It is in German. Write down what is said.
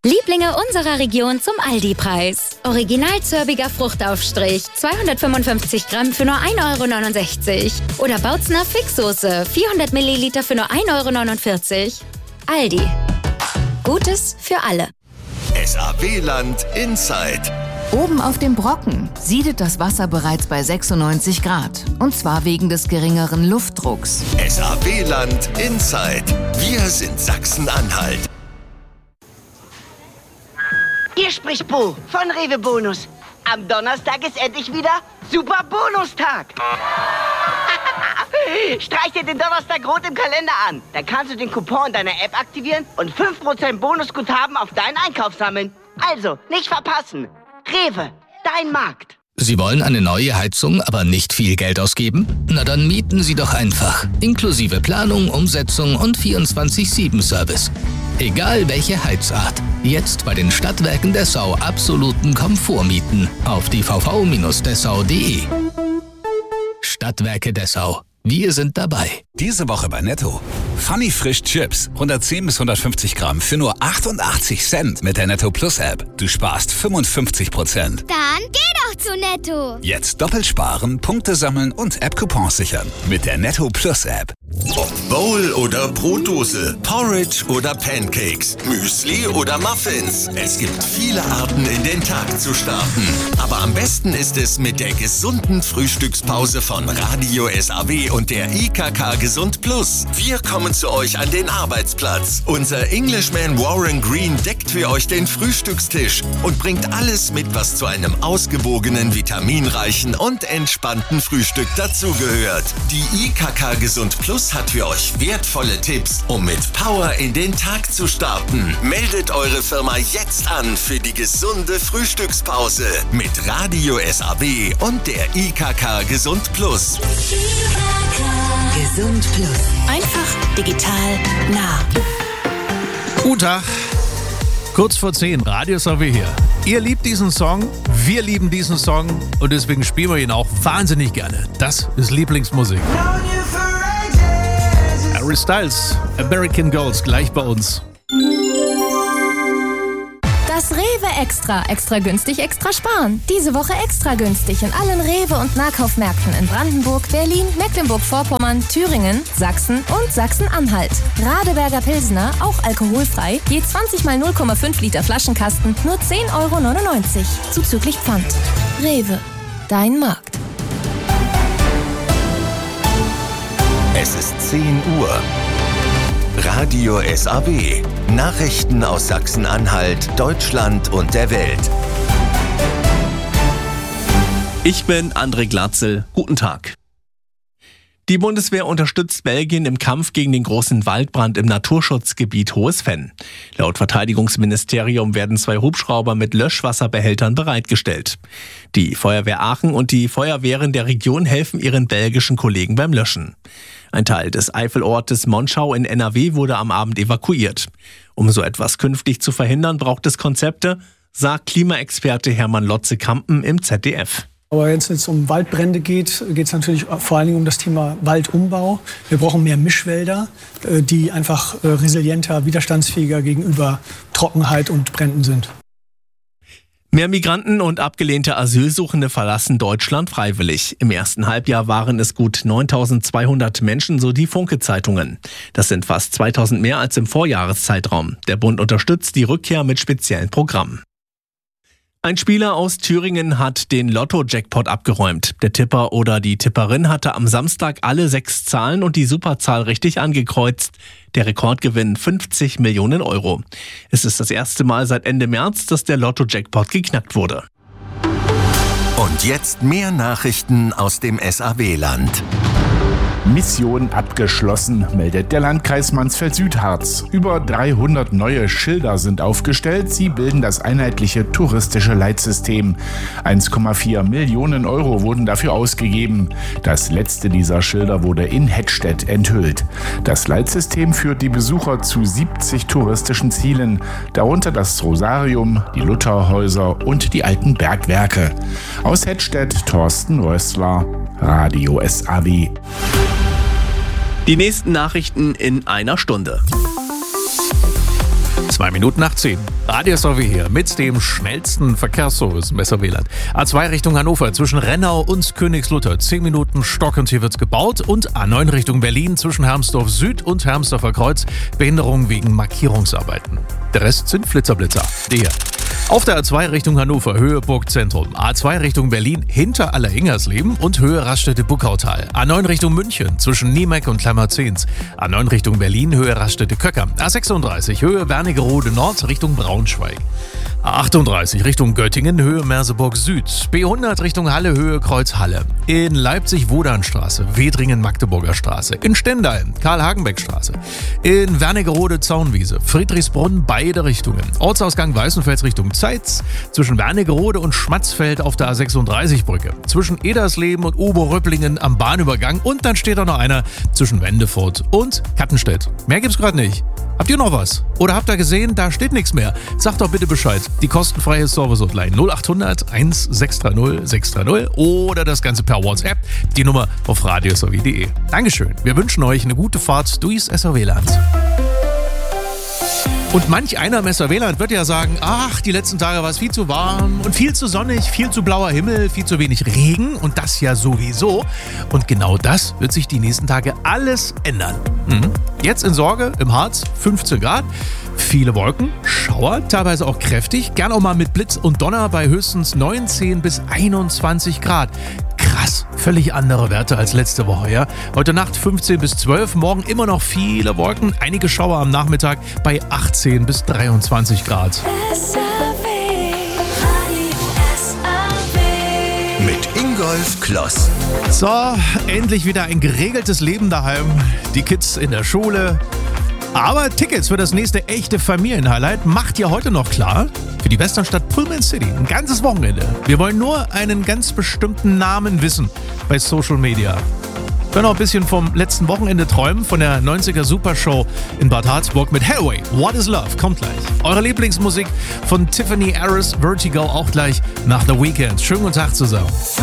Lieblinge unserer Region zum Aldi-Preis. Original zörbiger Fruchtaufstrich, 255 Gramm für nur 1,69 €. Oder Bautzner Fixsoße, 400 Milliliter für nur 1,49 €. Aldi. Gutes für alle. SAW-Land Inside. Oben auf dem Brocken siedet das Wasser bereits bei 96 Grad. Und zwar wegen des geringeren Luftdrucks. SAW-Land Inside. Wir sind Sachsen-Anhalt. Hier spricht Bo von Rewe Bonus. Am Donnerstag ist endlich wieder Super Bonustag. Streich dir den Donnerstag rot im Kalender an. Dann kannst du den Coupon in deiner App aktivieren und 5% Bonusguthaben auf deinen Einkauf sammeln. Also, nicht verpassen. Rewe, dein Markt. Sie wollen eine neue Heizung, aber nicht viel Geld ausgeben? Na dann mieten Sie doch einfach. Inklusive Planung, Umsetzung und 24/7-Service. Egal welche Heizart. Jetzt bei den Stadtwerken Dessau absoluten Komfort mieten. Auf dvv-dessau.de. Stadtwerke Dessau. Wir sind dabei. Diese Woche bei Netto. Funny Frisch Chips. 110 bis 150 Gramm für nur 88 Cent mit der Netto Plus App. Du sparst 55%. Dann geh doch zu Netto. Jetzt doppelt sparen, Punkte sammeln und App-Coupons sichern. Mit der Netto Plus App. Ob Bowl oder Brotdose, Porridge oder Pancakes, Müsli oder Muffins. Es gibt viele Arten, in den Tag zu starten. Aber am besten ist es mit der gesunden Frühstückspause von Radio SAW und der IKK Gesund Plus. Wir kommen zu euch an den Arbeitsplatz. Unser Englishman Warren Green deckt für euch den Frühstückstisch und bringt alles mit, was zu einem ausgewogenen, vitaminreichen und entspannten Frühstück dazugehört. Die IKK Gesund Plus hat für euch wertvolle Tipps, um mit Power in den Tag zu starten. Meldet eure Firma jetzt an für die gesunde Frühstückspause mit Radio SAW und der IKK Gesund Plus. Gesund Plus. Einfach digital nah. Guten Tag. Kurz vor 10, Radio SAW hier. Ihr liebt diesen Song, wir lieben diesen Song und deswegen spielen wir ihn auch wahnsinnig gerne. Das ist Lieblingsmusik. Harry Styles, American Girls, gleich bei uns. Das Rewe Extra. Extra günstig, extra sparen. Diese Woche extra günstig in allen Rewe- und Nahkaufmärkten in Brandenburg, Berlin, Mecklenburg-Vorpommern, Thüringen, Sachsen und Sachsen-Anhalt. Radeberger Pilsner, auch alkoholfrei, je 20 mal 0,5 Liter Flaschenkasten, nur 10,99 €. Zuzüglich Pfand. Rewe, dein Markt. Es ist 10 Uhr. Radio SAW. Nachrichten aus Sachsen-Anhalt, Deutschland und der Welt. Ich bin André Glatzel. Guten Tag. Die Bundeswehr unterstützt Belgien im Kampf gegen den großen Waldbrand im Naturschutzgebiet Hohes Venn. Laut Verteidigungsministerium werden 2 Hubschrauber mit Löschwasserbehältern bereitgestellt. Die Feuerwehr Aachen und die Feuerwehren der Region helfen ihren belgischen Kollegen beim Löschen. Ein Teil des Eifelortes Monschau in NRW wurde am Abend evakuiert. Um so etwas künftig zu verhindern, braucht es Konzepte, sagt Klimaexperte Hermann Lotze-Kampen im ZDF. Aber wenn es jetzt um Waldbrände geht, geht es natürlich vor allen Dingen um das Thema Waldumbau. Wir brauchen mehr Mischwälder, die einfach resilienter, widerstandsfähiger gegenüber Trockenheit und Bränden sind. Mehr Migranten und abgelehnte Asylsuchende verlassen Deutschland freiwillig. Im ersten Halbjahr waren es gut 9.200 Menschen, so die Funke-Zeitungen. Das sind fast 2.000 mehr als im Vorjahreszeitraum. Der Bund unterstützt die Rückkehr mit speziellen Programmen. Ein Spieler aus Thüringen hat den Lotto-Jackpot abgeräumt. Der Tipper oder die Tipperin hatte am Samstag alle 6 Zahlen und die Superzahl richtig angekreuzt. Der Rekordgewinn 50 Millionen €. Es ist das erste Mal seit Ende März, dass der Lotto-Jackpot geknackt wurde. Und jetzt mehr Nachrichten aus dem SAW-Land. Mission abgeschlossen, meldet der Landkreis Mansfeld-Südharz. Über 300 neue Schilder sind aufgestellt. Sie bilden das einheitliche touristische Leitsystem. 1,4 Millionen € wurden dafür ausgegeben. Das letzte dieser Schilder wurde in Hettstedt enthüllt. Das Leitsystem führt die Besucher zu 70 touristischen Zielen, darunter das Rosarium, die Lutherhäuser und die alten Bergwerke. Aus Hettstedt, Thorsten Rössler, Radio SAW. Die nächsten Nachrichten in einer Stunde. 2 Minuten nach 10. Radio SRW hier mit dem schnellsten Verkehrsservice im SRW-Land. A2 Richtung Hannover zwischen Rennau und Königslutter. 10 Minuten Stock und hier wird's gebaut. Und A9 Richtung Berlin zwischen Hermsdorf Süd und Hermsdorfer Kreuz. Behinderung wegen Markierungsarbeiten. Der Rest sind Flitzer-Blitzer. Die hier. Auf der A2 Richtung Hannover, Höhe Burgzentrum. A2 Richtung Berlin, hinter Alleringhersleben und Höhe Raststätte-Buckautal. A9 Richtung München, zwischen Niemeck und Klammerzehns. A9 Richtung Berlin, Höhe Raststätte-Köcker. A36, Höhe Wernigerode Nord, Richtung Braunschweig. A38 Richtung Göttingen, Höhe Merseburg Süd. B100 Richtung Halle, Höhe Kreuz Halle. In Leipzig Wodanstraße, Wedringen Magdeburger Straße. In Stendal Karl-Hagenbeck-Straße. In Wernigerode Zaunwiese, Friedrichsbrunn beide Richtungen. Ortsausgang Weißenfels Richtung Zeitz. Zwischen Wernigerode und Schmatzfeld auf der A36-Brücke. Zwischen Edersleben und Oberröpplingen am Bahnübergang. Und dann steht da noch einer zwischen Wendefurt und Kattenstedt. Mehr gibt's gerade nicht. Habt ihr noch was? Oder habt ihr gesehen, da steht nichts mehr? Sagt doch bitte Bescheid. Die kostenfreie Service-Hotline 0800 1630 630 oder das Ganze per WhatsApp. Die Nummer auf radiosrw.de. Dankeschön. Wir wünschen euch eine gute Fahrt durchs SRW-Land. Und manch einer im SRW-Land wird ja sagen, ach, die letzten Tage war es viel zu warm und viel zu sonnig, viel zu blauer Himmel, viel zu wenig Regen und das ja sowieso. Und genau das wird sich die nächsten Tage alles ändern. Jetzt in Sorge im Harz 15 Grad, viele Wolken, Schauer, teilweise auch kräftig, gern auch mal mit Blitz und Donner bei höchstens 19 bis 21 Grad. Krass, völlig andere Werte als letzte Woche, ja. Heute Nacht 15 bis 12, morgen immer noch viele Wolken, einige Schauer am Nachmittag bei 18 bis 23 Grad. Mit Ingolf Kloss. So, endlich wieder ein geregeltes Leben daheim, die Kids in der Schule. Aber Tickets für das nächste echte Familienhighlight macht ihr heute noch klar. Für die Westernstadt Pullman City. Ein ganzes Wochenende. Wir wollen nur einen ganz bestimmten Namen wissen bei Social Media. Wir können auch ein bisschen vom letzten Wochenende träumen, von der 90er Supershow in Bad Harzburg mit Hathaway. What is Love? Kommt gleich. Eure Lieblingsmusik von Tiffany Harris, Vertigo auch gleich nach The Weeknd. Schönen guten Tag zusammen.